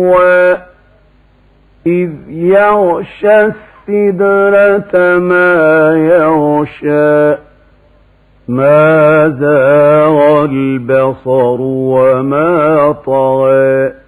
إذ يغشى السدرة ما يغشى ما زاغ البصر وما طغى